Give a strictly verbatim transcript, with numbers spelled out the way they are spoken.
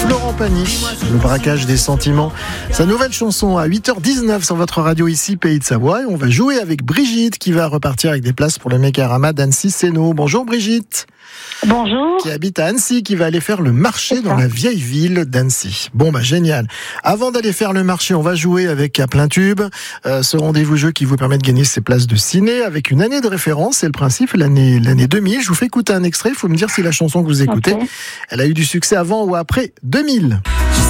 Florent Pagny, le braquage des sentiments. Sa nouvelle chanson à huit heures dix-neuf sur votre radio ici, Pays de Savoie. Et on va jouer avec Brigitte qui va repartir avec des places pour le Mégarama d'Annecy-Sénaud. Bonjour Brigitte. Bonjour. Qui habite à Annecy, qui va aller faire le marché dans la vieille ville d'Annecy. Bon bah génial. Avant d'aller faire le marché, on va jouer avec à plein tube euh, ce rendez-vous jeu qui vous permet de gagner ces places de ciné avec une année de référence. C'est le principe, l'année l'année deux mille. Je vous fais écouter un extrait. Il faut me dire si la chanson que vous écoutez, Okay. elle a eu du succès avant ou après deux mille.